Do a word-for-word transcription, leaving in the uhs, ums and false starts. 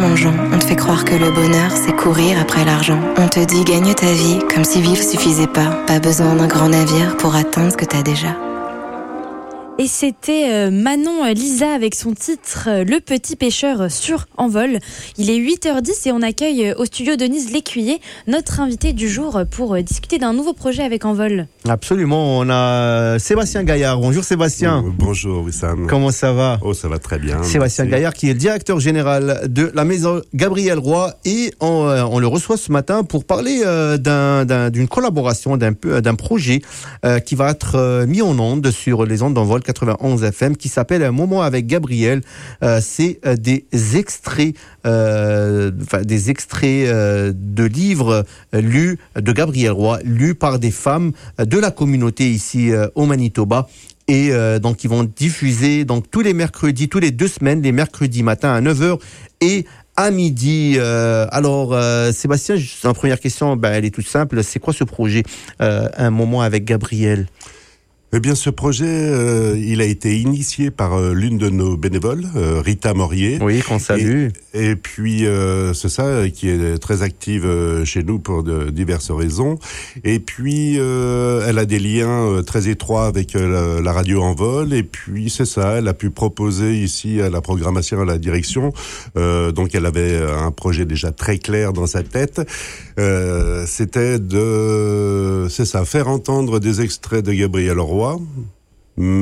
tellement de gens. On te fait croire que le bonheur, c'est courir après l'argent. On te dit gagne ta vie, comme si vivre suffisait pas. Pas besoin d'un grand navire pour atteindre ce que t'as déjà. Et c'était euh, Manon Lisa avec son titre euh, Le Petit Pêcheur sur Envol. Il est huit heures dix et on accueille euh, au studio Denise Lécuyer, notre invité du jour, pour euh, discuter d'un nouveau projet avec Envol. Absolument, on a Sébastien Gaillard. Bonjour Sébastien. Oh, bonjour Wissam. Comment ça va? Oh, ça va très bien. Sébastien merci. Gaillard qui est le directeur général de la maison Gabriel Roy et on, euh, on le reçoit ce matin pour parler euh, d'un, d'un, d'une collaboration, d'un, d'un projet euh, qui va être euh, mis en onde sur les ondes d'Envol quatre-vingt-onze F M qui s'appelle Un moment avec Gabriel. Euh, c'est euh, des extraits, euh, enfin des extraits euh, de livres euh, lus de Gabriel Roy, lus par des femmes euh, de la communauté ici euh, au Manitoba. Et euh, donc ils vont diffuser donc tous les mercredis, tous les deux semaines, les mercredis matin à neuf heures et à midi. Euh, alors euh, Sébastien, la première question, ben, elle est toute simple. C'est quoi ce projet euh, Un moment avec Gabriel? Eh bien, ce projet, euh, il a été initié par euh, l'une de nos bénévoles, euh, Rita Morier. Oui, qu'on salue. Et, et puis, euh, c'est ça, qui est très active euh, chez nous pour de diverses raisons. Et puis, euh, elle a des liens euh, très étroits avec euh, la, la radio Envol. Et puis, c'est ça, elle a pu proposer ici à la programmation, à la direction. Euh, donc, elle avait un projet déjà très clair dans sa tête. Euh, c'était de, c'est ça, faire entendre des extraits de Gabriel Roy.